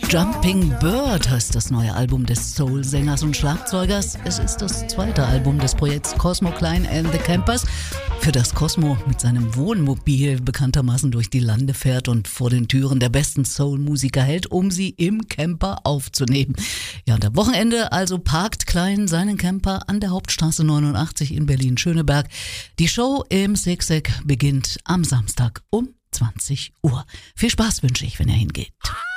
Jumping Bird heißt das neue Album des Soul-Sängers und Schlagzeugers. Es ist das zweite Album des Projekts Cosmo Klein and the Campers, für das Cosmo mit seinem Wohnmobil bekanntermaßen durch die Lande fährt und vor den Türen der besten Soul-Musiker hält, um sie im Camper aufzunehmen. Ja, und am Wochenende also parkt Klein seinen Camper an der Hauptstraße 89 in Berlin-Schöneberg. Die Show im Zigzag beginnt am Samstag um 20 Uhr. Viel Spaß wünsche ich, wenn ihr hingeht.